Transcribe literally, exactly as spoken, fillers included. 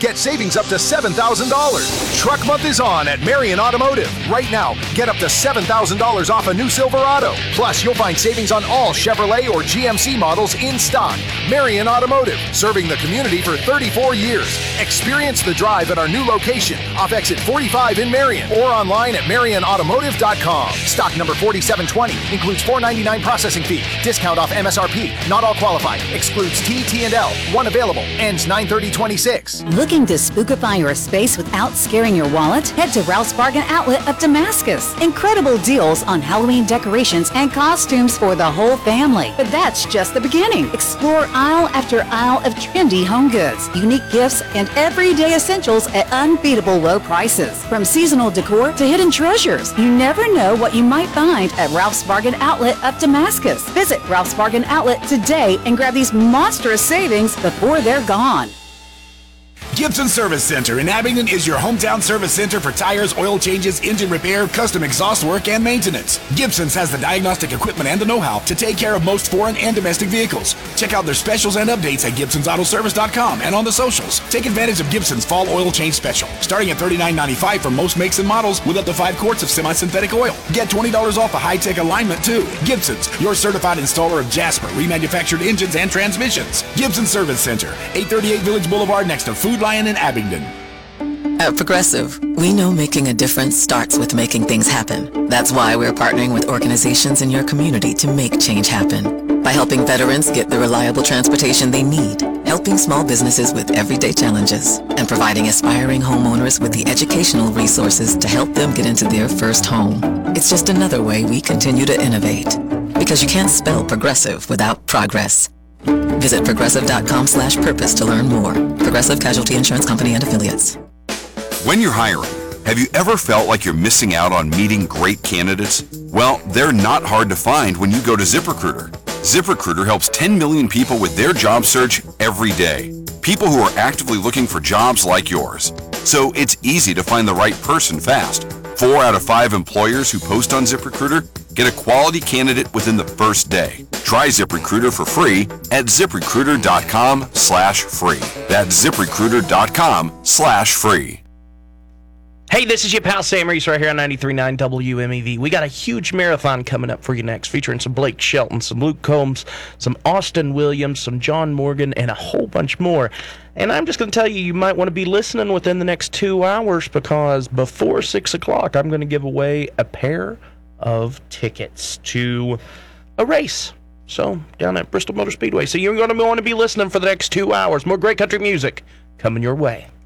Get savings up to seven thousand dollars. Truck month is on at Marion Automotive. Right now, get up to seven thousand dollars off a new Silverado. Plus, you'll find savings on all Chevrolet or G M C models in stock. Marion Automotive, serving the community for thirty-four years. Experience the drive at our new location off exit forty-five in Marion or online at marion automotive dot com. Stock number forty-seven twenty includes four ninety-nine processing fee. Discount off M S R P. Not all qualified. Excludes T, T and L. One available. Ends nine thirty twenty-six. Looking to spookify your space without scaring your wallet? Head to Ralph's Bargain Outlet of Damascus. Incredible deals on Halloween decorations and costumes for the whole family. But that's just the beginning. Explore aisle after aisle of trendy home goods, unique gifts, and everyday essentials at unbeatable low prices. From seasonal decor to hidden treasures, you never know what you might find at Ralph's Bargain Outlet of Damascus. Visit Ralph's Bargain Outlet today and grab these monstrous savings before they're gone. Gibson Service Center in Abingdon is your hometown service center for tires, oil changes, engine repair, custom exhaust work, and maintenance. Gibson's has the diagnostic equipment and the know-how to take care of most foreign and domestic vehicles. Check out their specials and updates at gibsons auto service dot com and on the socials. Take advantage of Gibson's fall oil change special, starting at thirty-nine ninety-five for most makes and models with up to five quarts of semi-synthetic oil. Get twenty dollars off a high-tech alignment, too. Gibson's, your certified installer of Jasper, remanufactured engines and transmissions. Gibson Service Center, eight thirty-eight Village Boulevard next to Food Lion in Abingdon. At Progressive, we know making a difference starts with making things happen. That's why we're partnering with organizations in your community to make change happen. By helping veterans get the reliable transportation they need, helping small businesses with everyday challenges, and providing aspiring homeowners with the educational resources to help them get into their first home. It's just another way we continue to innovate. Because you can't spell progressive without progress. Visit progressive.com slash purpose to learn more. Progressive Casualty Insurance Company and Affiliates. When you're hiring, have you ever felt like you're missing out on meeting great candidates? Well, they're not hard to find when you go to ZipRecruiter. ZipRecruiter helps ten million people with their job search every day. People who are actively looking for jobs like yours. So it's easy to find the right person fast. Four out of five employers who post on ZipRecruiter get a quality candidate within the first day. Try ZipRecruiter for free at ZipRecruiter.com slash free. That's ZipRecruiter.com slash free. Hey, this is your pal Sam Reese right here on ninety-three point nine W M E V. We got a huge marathon coming up for you next, featuring some Blake Shelton, some Luke Combs, some Austin Williams, some John Morgan, and a whole bunch more. And I'm just going to tell you, you might want to be listening within the next two hours because before six o'clock, I'm going to give away a pair of tickets to a race. So, down at Bristol Motor Speedway. So you're going to want to be listening for the next two hours. More great country music coming your way.